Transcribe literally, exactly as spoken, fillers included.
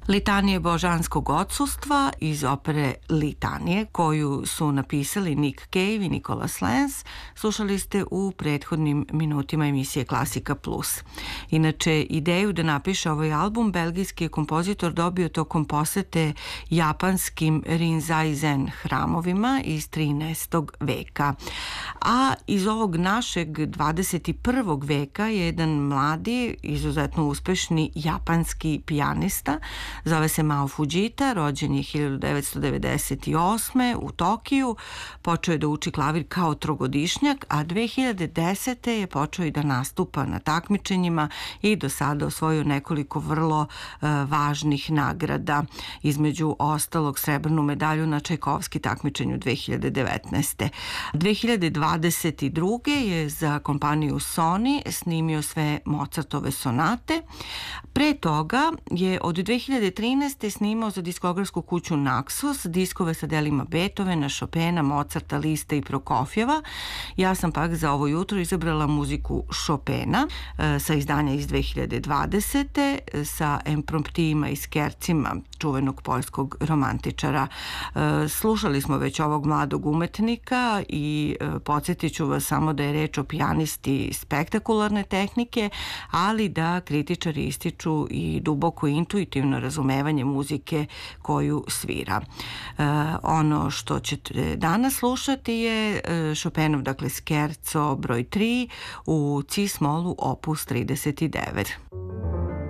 Litanije božanskog odsustva iz opere Litanije, koju su napisali Nick Cave i Nicholas Lenz, slušali ste u prethodnim minutima emisije Klasika Plus. Inače, ideju da napiše ovaj album belgijski je kompozitor dobio tokom posete japanskim Rinzai-zen hramovima iz trinaestog veka. A iz ovog našeg dvadeset prvog veka je jedan mladi, izuzetno uspešni japanski pijanista. Zove se Mao Fujita, rođen je hiljadu devetsto devedeset osme. u Tokiju. Počeo je da uči klavir kao trogodišnjak, a dve hiljade desete. je počeo i da nastupa na takmičenjima i do sada osvojio nekoliko vrlo uh, važnih nagrada. Između ostalog srebrnu medalju na Čajkovski takmičenju dve hiljade devetnaeste. dve hiljade dvadeset druge. je za kompaniju Sony snimio sve Mozartove sonate. Pre toga je od dve hiljade trinaeste. snimao za diskografsku kuću Naxos diskove sa delima Beethovena, Chopina, Mozarta, Lista i Prokofjeva. Ja sam pak za ovo jutro izabrala muziku Chopina e, sa izdanja iz dve hiljade dvadesete. sa impromptima i skercima čuvenog poljskog romantičara. E, slušali smo već ovog mladog umetnika i e, podsjetit ću vas samo da je reč o pijanisti spektakularne tehnike, ali da kritičari ističu i duboko intuitivno razumevanje muzike koju svira. E, ono što ćete danas slušati je e, Chopinov, dakle, skerco broj tri u ci smolu opus trideset devet.